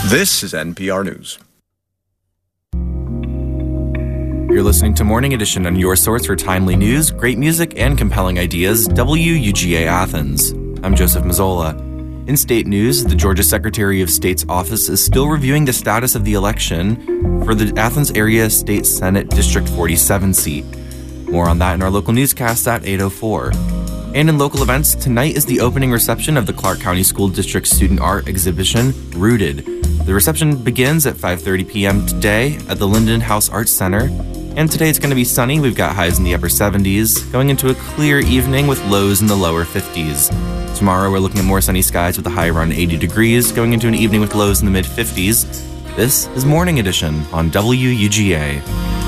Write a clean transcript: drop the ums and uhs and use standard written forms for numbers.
This is NPR News. You're listening to Morning Edition on your source for timely news, great music, and compelling ideas, WUGA Athens. I'm Joseph Mazzola. In state news, the Georgia Secretary of State's office is still reviewing the status of the election for the Athens Area State Senate District 47 seat. More on that in our local newscast at 8:04. And in local events, tonight is the opening reception of the Clark County School District Student Art Exhibition, Rooted. The reception begins at 5:30 p.m. today at the Linden House Arts Center. And today it's going to be sunny. We've got highs in the upper 70s, going into a clear evening with lows in the lower 50s. Tomorrow we're looking at more sunny skies with a high around 80 degrees, going into an evening with lows in the mid 50s. This is Morning Edition on WUGA.